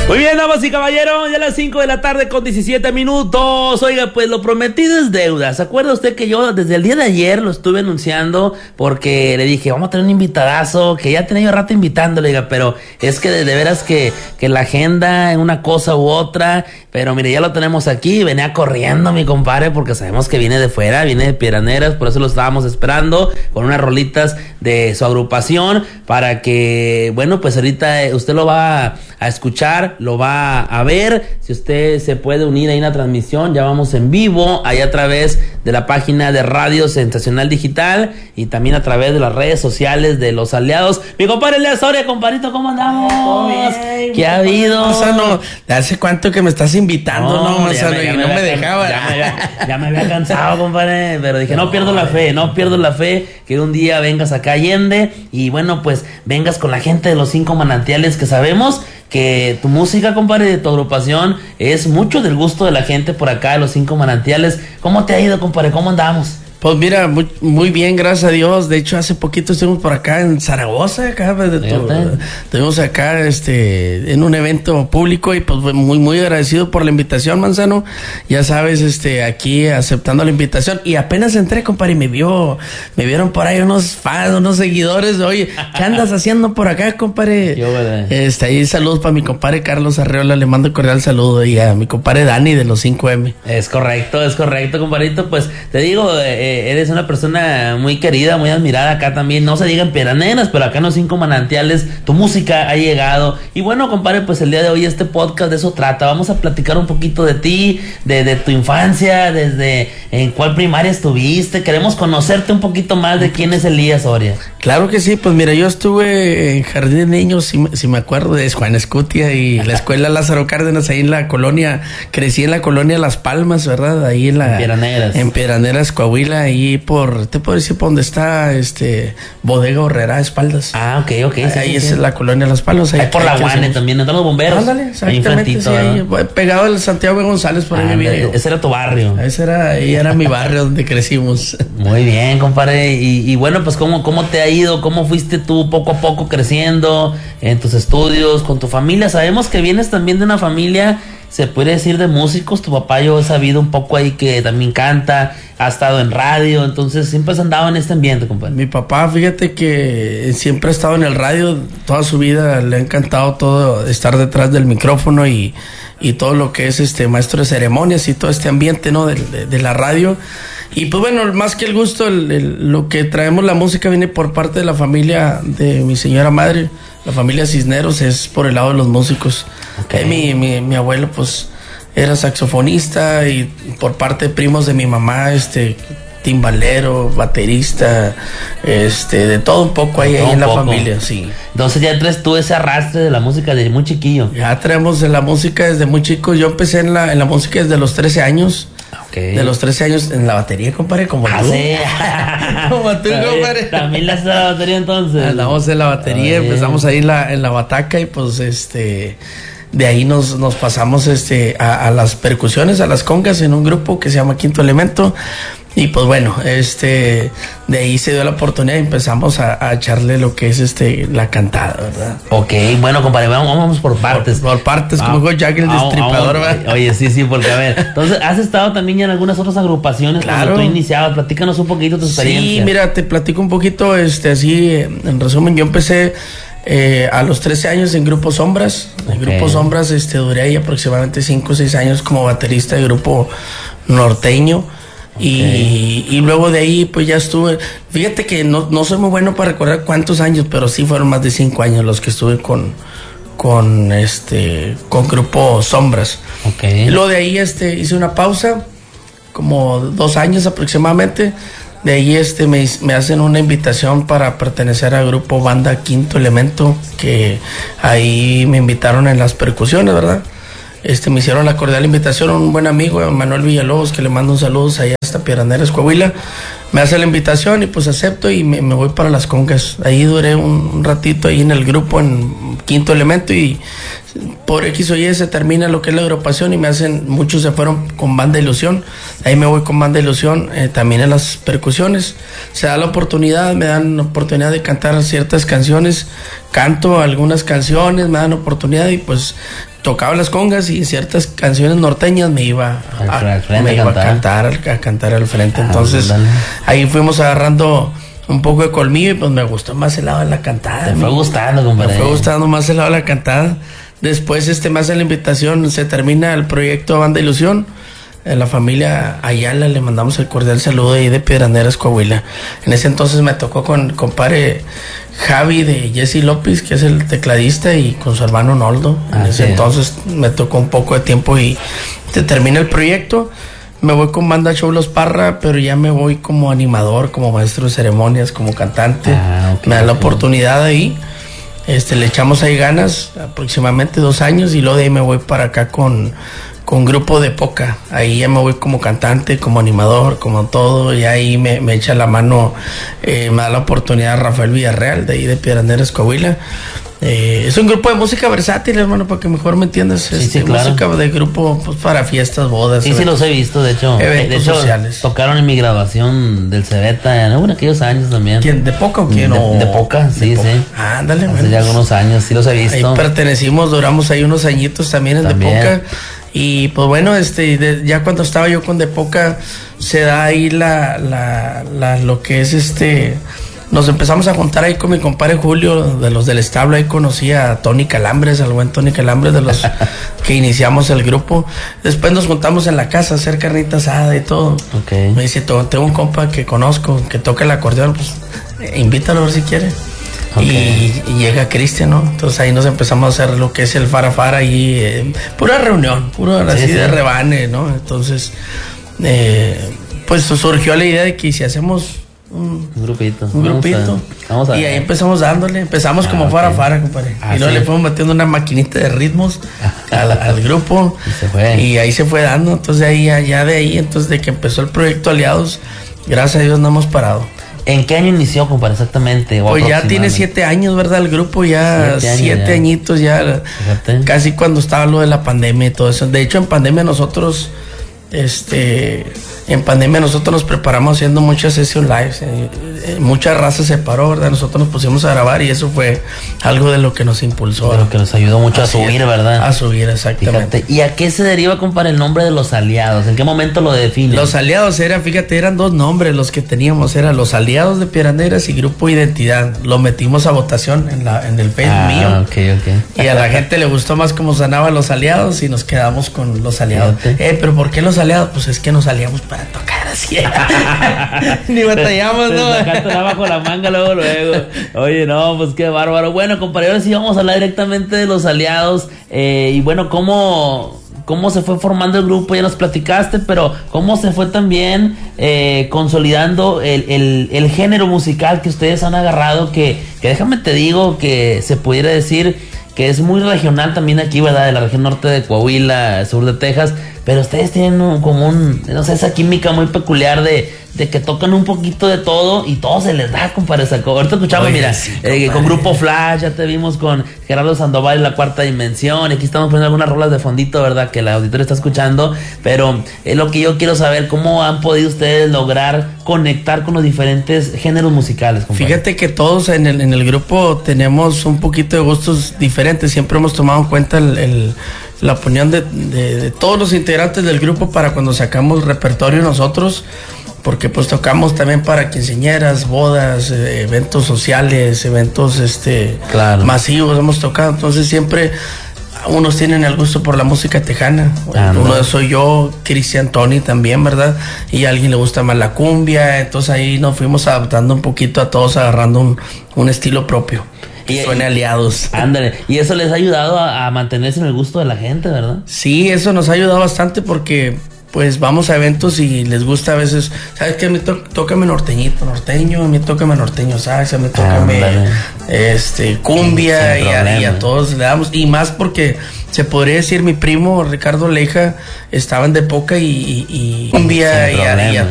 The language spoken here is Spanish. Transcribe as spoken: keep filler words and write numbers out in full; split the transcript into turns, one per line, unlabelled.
Muy bien, damas y caballeros, ya a las cinco de la tarde con diecisiete minutos. Oiga, pues lo prometido es deuda. ¿Se acuerda usted que yo desde el día de ayer lo estuve anunciando? Porque le dije, vamos a tener un invitadazo, que ya tenía yo rato invitándole, oiga, pero es que de, de veras que, que la agenda en una cosa u otra. Pero mire, ya lo tenemos aquí, venía corriendo mi compadre, porque sabemos que viene de fuera, viene de Piedras, por eso lo estábamos esperando, con unas rolitas de su agrupación, para que, bueno, pues ahorita usted lo va a escuchar, lo va a ver. Si usted se puede unir ahí en la transmisión, ya vamos en vivo, ahí a través de la página de Radio Sensacional Digital, y también a través de las redes sociales de los aliados. Mi compadre Lea Soria, compadrito, ¿cómo andamos? Oh, bien, ¿qué ha habido?
Manzano, ¿hace cuánto que me estás invitando? No, no Manzano, y no me dejaba.
Ya me, había, ya me había cansado, compadre, pero dije, no, no pierdo la fe, no pierdo la fe, que un día vengas acá a Allende, y bueno, pues vengas con la gente de los cinco manantiales, que sabemos que tu música, compadre, de tu agrupación es mucho del gusto de la gente por acá de los cinco manantiales. ¿Cómo te ha ido, compadre? ¿Cómo andamos?
Pues mira, muy, muy bien, gracias a Dios. De hecho, hace poquito estuvimos por acá en Zaragoza, acá de tu, estuvimos acá este en un evento público, y pues muy muy agradecido por la invitación, Manzano. Ya sabes, este aquí aceptando la invitación, y apenas entré, compadre, y me vio me vieron por ahí unos fans, unos seguidores. Oye, ¿qué andas haciendo por acá, compadre? Yo, este ahí saludos para mi compadre Carlos Arreola, le mando cordial saludo, y a mi compadre Dani de los cinco eme.
Es correcto, es correcto, compadrito. Pues te digo, eh, eres una persona muy querida, muy admirada acá también, no se diga en Piedras, pero acá en los cinco manantiales tu música ha llegado. Y bueno, compadre, pues el día de hoy este podcast de eso trata. Vamos a platicar un poquito de ti, de, de tu infancia, desde en cuál primaria estuviste. Queremos conocerte un poquito más de quién es Elías Soria.
Claro que sí, pues mira, yo estuve en Jardín de Niños, si, si me acuerdo, de Juan Escutia, y la escuela Lázaro Cárdenas, ahí en la colonia, crecí en la colonia Las Palmas, ¿verdad? Ahí en la... En
Piedras.
En Piedras, Coahuila, ahí por, te puedo decir, por donde está este Bodega Horrera, espaldas.
Ah, ok, ok.
Sí, ahí
sí,
es
sí.
la colonia Las Palmas.
Ahí, ahí por la Guane también, están los bomberos.
Ándale, exactamente, sí, ahí, pegado al Santiago González, por ahí
ah,
vivía yo.
Ese era tu barrio.
Ese era, ahí era mi barrio donde crecimos.
Muy bien, compadre. Y, y bueno, pues ¿cómo, cómo te ha ido, cómo fuiste tú poco a poco creciendo en tus estudios, con tu familia. Sabemos que vienes también de una familia, se puede decir, de músicos. Tu papá, yo he sabido un poco ahí que también canta, ha estado en radio, entonces siempre has andado en este ambiente, compadre.
Mi papá, fíjate que siempre ha estado en el radio, toda su vida le ha encantado todo, estar detrás del micrófono y, y todo lo que es este maestro de ceremonias y todo este ambiente, ¿no? de, de, de la radio. Y pues bueno, más que el gusto, el, el, lo que traemos, la música viene por parte de la familia de mi señora madre, la familia Cisneros, es por el lado de los músicos. Okay. Eh, mi, mi, mi abuelo pues era saxofonista, y por parte de primos de mi mamá, este timbalero, baterista, este de todo un poco ahí, ahí en la familia, sí.
Entonces ya traes tú ese arrastre de la música desde muy chiquillo.
Ya traemos de la música desde muy chico. Yo empecé en la, en la música desde los trece años. Okay. De los trece años en la batería, compadre, como
ah,
tú.
Sí.
Como tú, compadre.
También la haces la batería entonces.
Andamos en la batería, Oye. empezamos ahí en la, en la bataca, y pues este de ahí nos, nos pasamos este a, a las percusiones, a las congas, en un grupo que se llama Quinto Elemento. Y pues bueno, este de ahí se dio la oportunidad y empezamos a, a echarle lo que es este la cantada, ¿verdad?
Ok, bueno, compadre, vamos, vamos por partes.
Por, por partes, ah, como dijo Jack el Destripador, ¿verdad?
Oye, sí, sí, porque a ver, entonces, ¿has estado también ya en algunas otras agrupaciones?
Claro.
Cuando tú iniciabas, platícanos un poquito tu experiencia.
Sí, mira, te platico un poquito, este, así, en resumen, yo empecé eh, a los trece años en Grupo Sombras. En okay. Grupo Sombras, este, duré ahí aproximadamente cinco o seis años como baterista de grupo norteño. Okay. Y, y luego de ahí pues ya estuve, fíjate que no, no soy muy bueno para recordar cuántos años, pero sí fueron más de cinco años los que estuve con con este con Grupo Sombras.
Okay.
Y luego de ahí este hice una pausa como dos años aproximadamente. De ahí este me, me hacen una invitación para pertenecer al grupo Banda Quinto Elemento, que ahí me invitaron en las percusiones, ¿verdad? Este, me hicieron la cordial invitación, un buen amigo, Manuel Villalobos, que le mando un saludo allá hasta Piedras, Coahuila. Me hace la invitación y pues acepto, y me, me voy para las congas. Ahí duré un, un ratito ahí en el grupo, en Quinto Elemento, y por X o Y se termina lo que es la agrupación y me hacen, muchos se fueron con Banda Ilusión, ahí me voy con Banda Ilusión, eh, también en las percusiones, se da la oportunidad, me dan la oportunidad de cantar ciertas canciones, canto algunas canciones, me dan oportunidad y pues tocaba las congas y ciertas canciones norteñas me iba a,
al frente,
me iba
cantar.
a cantar, a cantar al frente,
Ah,
entonces
dale.
ahí fuimos agarrando un poco de colmillo y pues me gustó más el lado de la cantada.
Te fue
me-
gustando, compadre.
Me fue gustando más el lado de la cantada. Después este me hace la invitación, se termina el proyecto Banda Ilusión. En la familia Ayala le mandamos el cordial saludo ahí de Piedraneras, Coahuila. En ese entonces me tocó con compadre Javi de Jesse López, que es el tecladista, y con su hermano Noldo. En
Ah,
ese
sí.
entonces me tocó un poco de tiempo y se termina el proyecto. Me voy con Banda Show Los Parra, pero ya me voy como animador, como maestro de ceremonias, como cantante.
Ah, ok,
me dan la
ok.
oportunidad ahí. Este, le echamos ahí ganas, aproximadamente dos años, y luego de ahí me voy para acá con, con Grupo de Poca. Ahí ya me voy como cantante, como animador, como todo, y ahí me, me echa la mano, eh, me da la oportunidad Rafael Villarreal, de ahí de Piedraneras, Coahuila. Eh, es un grupo de música versátil, hermano, para que mejor me entiendas.
Sí,
este,
sí, claro.
Música de grupo pues, para fiestas, bodas.
Sí, sí los he visto, de hecho.
Eventos
de hecho,
sociales.
tocaron en mi graduación del Cebeta, ¿no? En aquellos años también.
¿Quién? ¿De Poca o quién?
De,
O-
de Poca, sí,
de Poca.
sí.
Ah, ándale,
Hace
bueno,
ya
pues,
algunos años, sí los he
ahí
visto.
pertenecimos, duramos ahí unos añitos también en
También.
De Poca. Y pues bueno, este, de- ya cuando estaba yo con De Poca, se da ahí la, la, la, lo que es este, nos empezamos a juntar ahí con mi compadre Julio, de los del establo, ahí conocí a Tony Calambres, al buen Tony Calambres, de los que iniciamos el grupo. Después nos juntamos en la casa a hacer carnita asada y todo.
Ok.
Me dice, "To- tengo un compa que conozco, que toca el acordeón, pues eh, invítalo a ver si quiere.
Ok.
Y, y llega Cristian, ¿no? Entonces ahí nos empezamos a hacer lo que es el farafara y eh, pura reunión, puro así
Sí, sí.
de rebane, ¿no? Entonces, eh, pues surgió la idea de que si hacemos un,
Un grupito.
un
Vamos a-
grupito,
Vamos a
y ahí empezamos dándole, empezamos
Ah,
como
ok.
farafara, compadre.
Ah,
y luego
sí.
le fuimos metiendo una maquinita de ritmos al, al grupo.
Y se fue.
Y ahí se fue dando, entonces de ahí, ya de ahí, entonces de que empezó el proyecto Aliados, gracias a Dios no hemos parado.
¿En qué año inició, compadre, exactamente? O
Pues ya
aproximadamente?
tiene siete años, ¿verdad? El grupo ya
Siete
siete,
años ya.
añitos ya,
Fíjate.
casi cuando estaba lo de la pandemia y todo eso. De hecho, en pandemia nosotros, este, en pandemia nosotros nos preparamos haciendo muchas session lives, eh, eh, mucha raza se paró, ¿verdad? Nosotros nos pusimos a grabar y eso fue algo de lo que nos impulsó.
De lo que nos ayudó mucho a
Así
subir,
es,
¿verdad?
A subir, exactamente.
Fíjate. ¿Y a qué se deriva, compadre, el nombre de los aliados? ¿En qué momento lo define?
Los aliados era, fíjate, eran dos nombres los que teníamos, eran los aliados de Piedraneras y Grupo Identidad. Lo metimos a votación en la, en el Facebook
Ah,
mío.
ok, ok.
Y a la gente le gustó más cómo sonaban los aliados y nos quedamos con los aliados.
Fíjate.
Eh, pero ¿por qué los aliados? Pues es que nos aliamos para tocar así. Ni batallamos, ¿no?
Te sacaste la bajo la manga luego, luego. Oye, no, pues qué bárbaro. Bueno, compadre, ahora sí vamos a hablar directamente de los aliados. Eh, y bueno, cómo, cómo se fue formando el grupo, ya nos platicaste, pero cómo se fue también eh, consolidando el, el, el género musical que ustedes han agarrado, que, que déjame te digo que se pudiera decir que es muy regional también aquí, ¿verdad? De la región norte de Coahuila, sur de Texas, pero ustedes tienen un, como un, no sé, esa química muy peculiar de, de que tocan un poquito de todo y todo se les da, compadre. Saco. Ahorita escuchamos,
Oye,
mira,
sí,
eh,
compadre.
con Grupo Flash, ya te vimos con Gerardo Sandoval en La Cuarta Dimensión, y aquí estamos poniendo algunas rolas de fondito, ¿verdad? Que el auditorio está escuchando, pero es lo que yo quiero saber, ¿cómo han podido ustedes lograr conectar con los diferentes géneros musicales, compadre?
Fíjate que todos en el, en el grupo tenemos un poquito de gustos diferentes. Siempre hemos tomado en cuenta el, el- la opinión de, de- de todos los integrantes del grupo para cuando sacamos repertorio nosotros, porque pues tocamos también para quinceañeras, bodas, eh, eventos sociales, eventos este
Claro.
masivos hemos tocado. Entonces siempre unos tienen el gusto por la música tejana.
Ah, no.
Uno soy yo, Cristian Tony también, ¿verdad? Y a alguien le gusta más la cumbia. Entonces ahí nos fuimos adaptando un poquito a todos, agarrando un, un estilo propio.
Y-
Y suene aliados.
Ándale, y eso les ha ayudado a, a mantenerse en el gusto de la gente, ¿verdad?
Sí, eso nos ha ayudado bastante porque pues vamos a eventos y les gusta a veces, ¿sabes qué? A mí to tócame norteñito, norteño, a mí tócame norteño saxa, a mí tócame
Ándale.
este, cumbia
Sin
y a, y
problema.
a todos le damos, y más porque se podría decir mi primo Ricardo Leija estaba en De Poca y, y, y cumbia
Sin
y a, y a
problema.